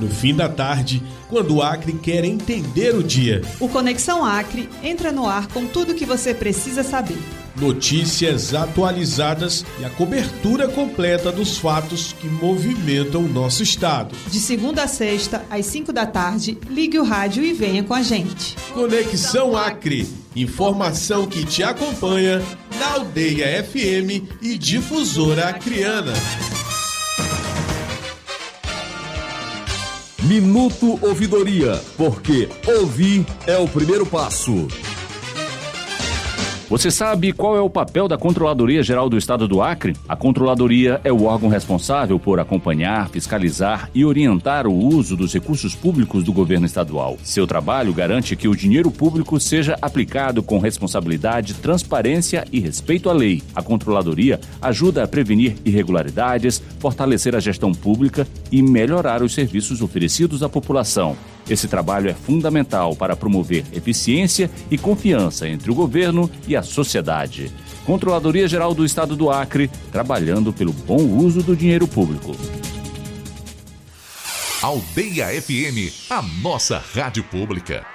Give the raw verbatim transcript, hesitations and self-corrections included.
no fim da tarde, quando o Acre quer entender o dia. O Conexão Acre entra no ar com tudo o que você precisa saber. Notícias atualizadas e a cobertura completa dos fatos que movimentam o nosso estado. De segunda a sexta, às cinco da tarde, ligue o rádio e venha com a gente. Conexão Acre, informação que te acompanha na Aldeia F M e Difusora Acreana. Minuto Ouvidoria, porque ouvir é o primeiro passo. Você sabe qual é o papel da Controladoria Geral do Estado do Acre? A Controladoria é o órgão responsável por acompanhar, fiscalizar e orientar o uso dos recursos públicos do governo estadual. Seu trabalho garante que o dinheiro público seja aplicado com responsabilidade, transparência e respeito à lei. A Controladoria ajuda a prevenir irregularidades, fortalecer a gestão pública e melhorar os serviços oferecidos à população. Esse trabalho é fundamental para promover eficiência e confiança entre o governo e a sociedade. Controladoria Geral do Estado do Acre, trabalhando pelo bom uso do dinheiro público. Aldeia F M, a nossa rádio pública.